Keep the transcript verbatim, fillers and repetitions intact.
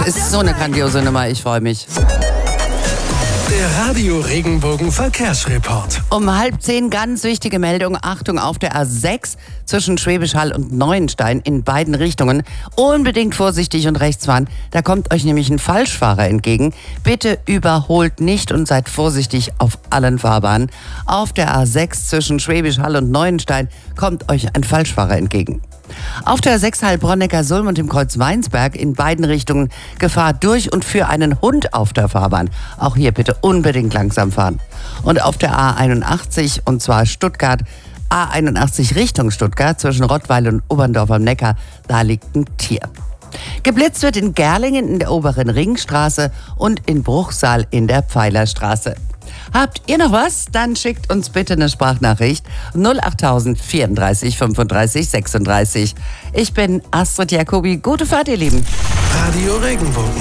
ist so eine grandiose Nummer, ich freue mich. Der Radio Regenbogen Verkehrsreport. Um halb zehn ganz wichtige Meldung. Achtung, auf der A sechs zwischen Schwäbisch Hall und Neuenstein in beiden Richtungen. Unbedingt vorsichtig und rechts fahren. Da kommt euch nämlich ein Falschfahrer entgegen. Bitte überholt nicht und seid vorsichtig auf allen Fahrbahnen. Auf der A sechs zwischen Schwäbisch Hall und Neuenstein kommt euch ein Falschfahrer entgegen. Auf der A sechs Heilbronn-Neckarsulm und im Kreuz Weinsberg in beiden Richtungen Gefahr durch und für einen Hund auf der Fahrbahn. Auch hier bitte unbedingt langsam fahren. Und auf der A einundachtzig, und zwar Stuttgart, A einundachtzig Richtung Stuttgart zwischen Rottweil und Oberndorf am Neckar, da liegt ein Tier. Geblitzt wird in Gerlingen in der oberen Ringstraße und in Bruchsal in der Pfeilerstraße. Habt ihr noch was? Dann schickt uns bitte eine Sprachnachricht null achttausend vierunddreißig fünfunddreißig sechsunddreißig. Ich bin Astrid Jacobi. Gute Fahrt, ihr Lieben. Radio Regenbogen.